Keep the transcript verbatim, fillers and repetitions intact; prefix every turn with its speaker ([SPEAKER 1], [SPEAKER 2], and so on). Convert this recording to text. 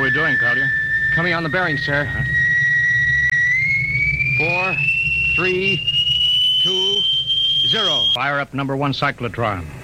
[SPEAKER 1] are we doing, Collier?
[SPEAKER 2] Coming on the bearing, sir.
[SPEAKER 1] Uh-huh.
[SPEAKER 2] Four, three, two, zero.
[SPEAKER 1] Fire up number one cyclotron.